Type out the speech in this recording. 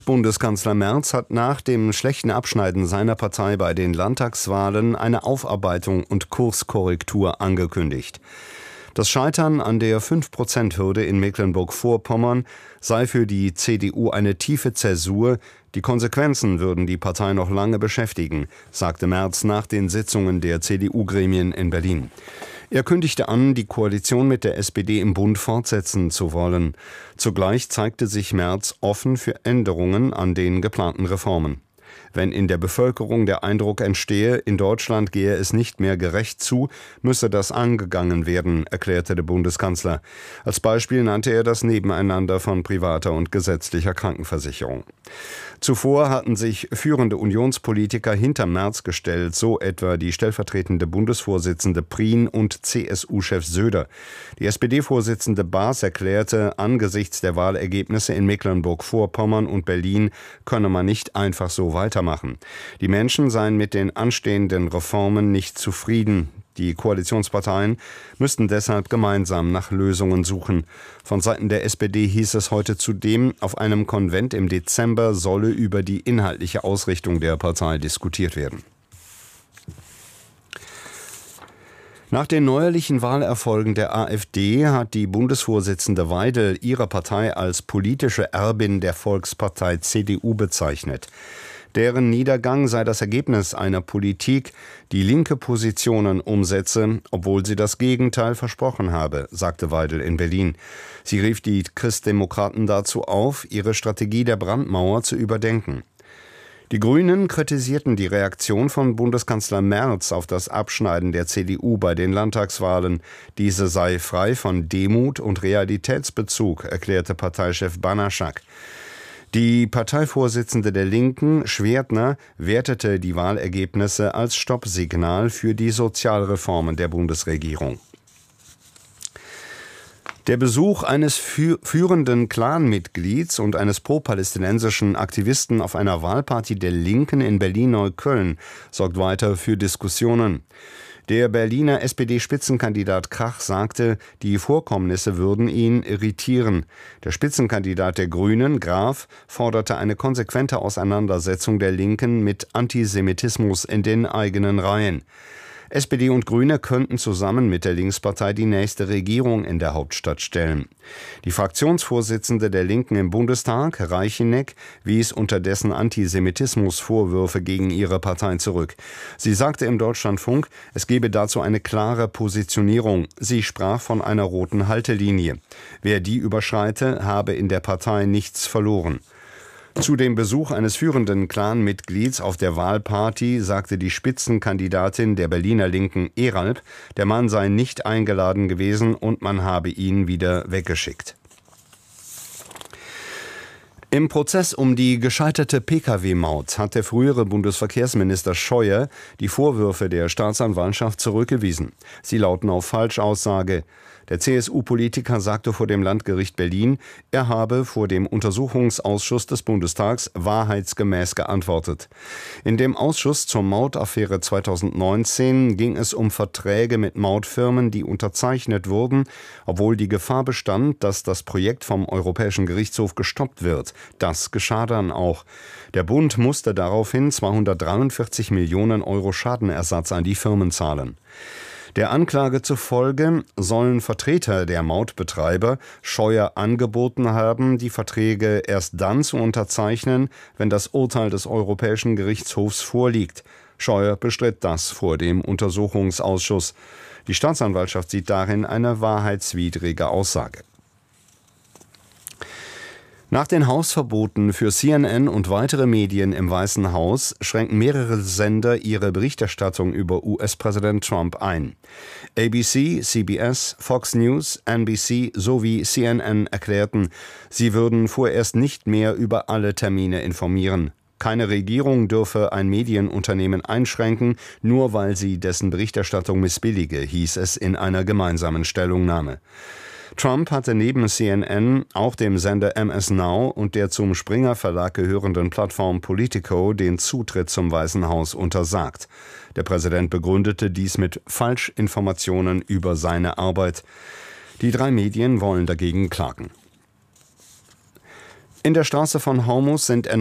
Bundeskanzler Merz hat nach dem schlechten Abschneiden seiner Partei bei den Landtagswahlen eine Aufarbeitung und Kurskorrektur angekündigt. Das Scheitern an der 5%-Hürde in Mecklenburg-Vorpommern sei für die CDU eine tiefe Zäsur. Die Konsequenzen würden die Partei noch lange beschäftigen, sagte Merz nach den Sitzungen der CDU-Gremien in Berlin. Er kündigte an, die Koalition mit der SPD im Bund fortsetzen zu wollen. Zugleich zeigte sich Merz offen für Änderungen an den geplanten Reformen. Wenn in der Bevölkerung der Eindruck entstehe, in Deutschland gehe es nicht mehr gerecht zu, müsse das angegangen werden, erklärte der Bundeskanzler. Als Beispiel nannte er das Nebeneinander von privater und gesetzlicher Krankenversicherung. Zuvor hatten sich führende Unionspolitiker hinter Merz gestellt, so etwa die stellvertretende Bundesvorsitzende Prien und CSU-Chef Söder. Die SPD-Vorsitzende Baas erklärte, angesichts der Wahlergebnisse in Mecklenburg-Vorpommern und Berlin könne man nicht einfach so weitermachen. Die Menschen seien mit den anstehenden Reformen nicht zufrieden. Die Koalitionsparteien müssten deshalb gemeinsam nach Lösungen suchen. Von Seiten der SPD hieß es heute zudem, auf einem Konvent im Dezember solle über die inhaltliche Ausrichtung der Partei diskutiert werden. Nach den neuerlichen Wahlerfolgen der AfD hat die Bundesvorsitzende Weidel ihre Partei als politische Erbin der Volkspartei CDU bezeichnet. Deren Niedergang sei das Ergebnis einer Politik, die linke Positionen umsetze, obwohl sie das Gegenteil versprochen habe, sagte Weidel in Berlin. Sie rief die Christdemokraten dazu auf, ihre Strategie der Brandmauer zu überdenken. Die Grünen kritisierten die Reaktion von Bundeskanzler Merz auf das Abschneiden der CDU bei den Landtagswahlen. Diese sei frei von Demut und Realitätsbezug, erklärte Parteichef Banaschak. Die Parteivorsitzende der Linken, Schwertner, wertete die Wahlergebnisse als Stoppsignal für die Sozialreformen der Bundesregierung. Der Besuch eines führenden Clanmitglieds und eines pro-palästinensischen Aktivisten auf einer Wahlparty der Linken in Berlin-Neukölln sorgt weiter für Diskussionen. Der Berliner SPD-Spitzenkandidat Krach sagte, die Vorkommnisse würden ihn irritieren. Der Spitzenkandidat der Grünen, Graf, forderte eine konsequente Auseinandersetzung der Linken mit Antisemitismus in den eigenen Reihen. SPD und Grüne könnten zusammen mit der Linkspartei die nächste Regierung in der Hauptstadt stellen. Die Fraktionsvorsitzende der Linken im Bundestag, Reicheneck, wies unterdessen Antisemitismusvorwürfe gegen ihre Partei zurück. Sie sagte im Deutschlandfunk, es gebe dazu eine klare Positionierung. Sie sprach von einer roten Haltelinie. Wer die überschreite, habe in der Partei nichts verloren. Zu dem Besuch eines führenden Clan-Mitglieds auf der Wahlparty sagte die Spitzenkandidatin der Berliner Linken Eralb, der Mann sei nicht eingeladen gewesen und man habe ihn wieder weggeschickt. Im Prozess um die gescheiterte Pkw-Maut hat der frühere Bundesverkehrsminister Scheuer die Vorwürfe der Staatsanwaltschaft zurückgewiesen. Sie lauten auf Falschaussage. Der CSU-Politiker sagte vor dem Landgericht Berlin, er habe vor dem Untersuchungsausschuss des Bundestags wahrheitsgemäß geantwortet. In dem Ausschuss zur Mautaffäre 2019 ging es um Verträge mit Mautfirmen, die unterzeichnet wurden, obwohl die Gefahr bestand, dass das Projekt vom Europäischen Gerichtshof gestoppt wird. Das geschah dann auch. Der Bund musste daraufhin 243 Millionen Euro Schadenersatz an die Firmen zahlen. Der Anklage zufolge sollen Vertreter der Mautbetreiber Scheuer angeboten haben, die Verträge erst dann zu unterzeichnen, wenn das Urteil des Europäischen Gerichtshofs vorliegt. Scheuer bestritt das vor dem Untersuchungsausschuss. Die Staatsanwaltschaft sieht darin eine wahrheitswidrige Aussage. Nach den Hausverboten für CNN und weitere Medien im Weißen Haus schränken mehrere Sender ihre Berichterstattung über US-Präsident Trump ein. ABC, CBS, Fox News, NBC sowie CNN erklärten, sie würden vorerst nicht mehr über alle Termine informieren. Keine Regierung dürfe ein Medienunternehmen einschränken, nur weil sie dessen Berichterstattung missbillige, hieß es in einer gemeinsamen Stellungnahme. Trump hatte neben CNN auch dem Sender MS Now und der zum Springer Verlag gehörenden Plattform Politico den Zutritt zum Weißen Haus untersagt. Der Präsident begründete dies mit Falschinformationen über seine Arbeit. Die drei Medien wollen dagegen klagen. In der Straße von Hormuz sind